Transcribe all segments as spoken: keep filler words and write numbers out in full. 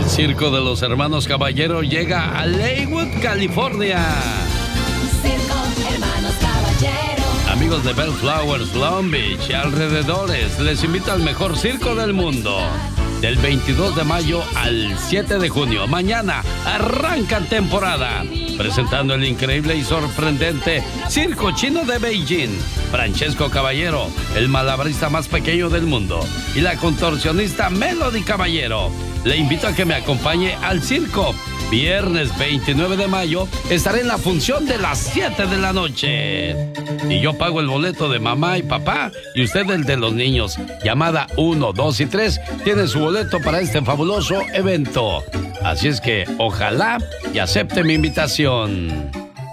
El circo de los hermanos Caballero llega a Leywood, California. Circo Hermanos Caballero. Amigos de Bellflowers, Long Beach y alrededores, les invita al mejor circo del mundo. Del veintidós de mayo al siete de junio. Mañana arranca temporada. Presentando el increíble y sorprendente Circo Chino de Beijing. Francesco Caballero, el malabarista más pequeño del mundo. Y la contorsionista Melody Caballero. Le invito a que me acompañe al circo. Viernes veintinueve de mayo estaré en la función de las siete de la noche. Y yo pago el boleto de mamá y papá y usted el de los niños. Llamada uno, dos y tres tiene su boleto para este fabuloso evento. Así es que ojalá y acepte mi invitación.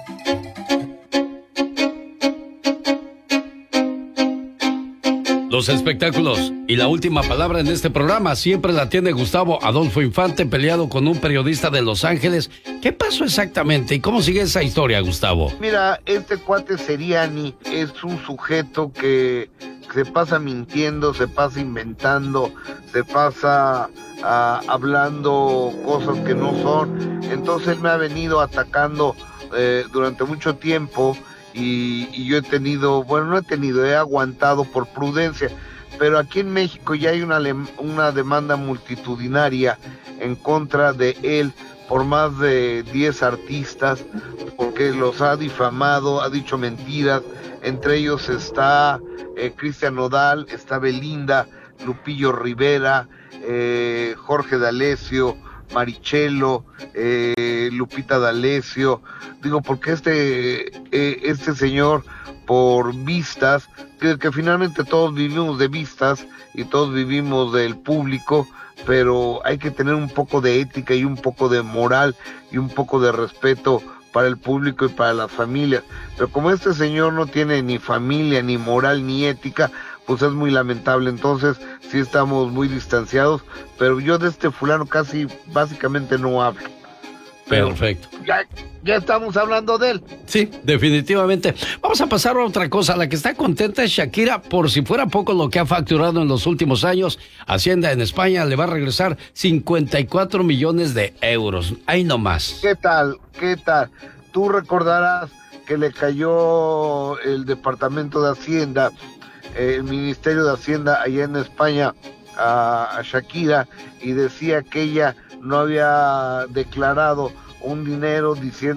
Los espectáculos y la última palabra en este programa siempre la tiene Gustavo Adolfo Infante, peleado con un periodista de Los Ángeles. ¿Qué pasó exactamente y cómo sigue esa historia, Gustavo? Mira, este cuate Seriani es un sujeto que se pasa mintiendo, se pasa inventando, se pasa uh, hablando cosas que no son. Entonces él me ha venido atacando eh, durante mucho tiempo. Y, y yo he tenido, bueno, no he tenido, he aguantado por prudencia, pero aquí en México ya hay una, una demanda multitudinaria en contra de él por más de diez artistas, porque los ha difamado, ha dicho mentiras. Entre ellos está eh, Cristian Nodal, está Belinda, Lupillo Rivera, eh, Jorge D'Alessio, Marichelo, eh, Lupita D'Alessio. Digo, porque este, eh, este señor, por vistas, que, que finalmente todos vivimos de vistas y todos vivimos del público, pero hay que tener un poco de ética y un poco de moral y un poco de respeto para el público y para las familias. Pero como este señor no tiene ni familia, ni moral, ni ética, pues es muy lamentable. Entonces sí estamos muy distanciados, pero yo de este fulano casi básicamente no hablo. Pero perfecto. Ya, ya estamos hablando de él. Sí, definitivamente. Vamos a pasar a otra cosa. La que está contenta es Shakira. Por si fuera poco lo que ha facturado en los últimos años, Hacienda en España le va a regresar cincuenta y cuatro millones de euros. Ahí nomás. ¿Qué tal? ¿Qué tal? Tú recordarás que le cayó el Departamento de Hacienda, el Ministerio de Hacienda allá en España a, a Shakira, y decía que ella no había declarado un dinero diciendo